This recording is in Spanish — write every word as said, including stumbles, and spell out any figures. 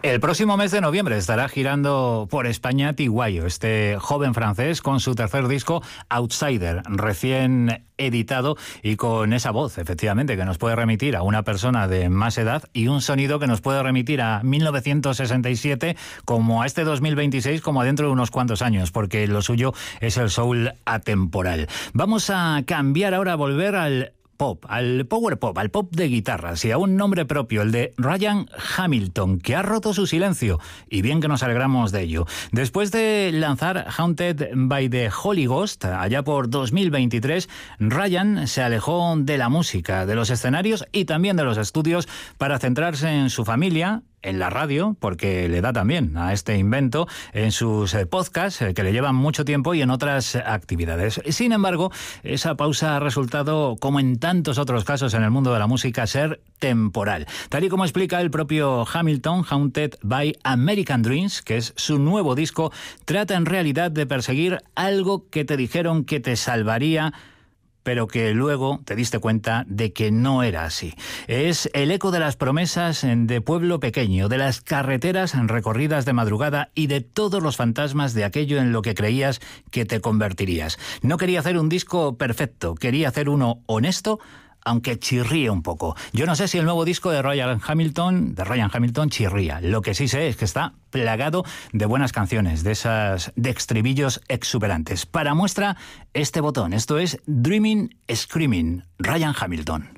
El próximo mes de noviembre estará girando por España Tiguayo, este joven francés con su tercer disco Outsider, recién editado y con esa voz, efectivamente, que nos puede remitir a una persona de más edad y un sonido que nos puede remitir a mil novecientos sesenta y siete como a este dos mil veintiséis, como a dentro de unos cuantos años, porque lo suyo es el soul atemporal. Vamos a cambiar ahora, a volver al pop, al power pop, al pop de guitarras y a un nombre propio, el de Ryan Hamilton, que ha roto su silencio, y bien que nos alegramos de ello. Después de lanzar Haunted by the Holy Ghost allá por dos mil veintitrés, Ryan se alejó de la música, de los escenarios y también de los estudios para centrarse en su familia, en la radio, porque le da también a este invento, en sus eh, podcasts, eh, que le llevan mucho tiempo, y en otras actividades. Sin embargo, esa pausa ha resultado, como en tantos otros casos en el mundo de la música, ser temporal. Tal y como explica el propio Hamilton, Haunted by American Dreams, que es su nuevo disco, trata en realidad de perseguir algo que te dijeron que te salvaría, pero que luego te diste cuenta de que no era así. Es el eco de las promesas de pueblo pequeño, de las carreteras recorridas de madrugada y de todos los fantasmas de aquello en lo que creías que te convertirías. No quería hacer un disco perfecto, quería hacer uno honesto, aunque chirríe un poco. Yo no sé si el nuevo disco de Ryan Hamilton, de Ryan Hamilton chirría. Lo que sí sé es que está plagado de buenas canciones, de esas de estribillos exuberantes. Para muestra, este botón. Esto es Dreaming Screaming, Ryan Hamilton.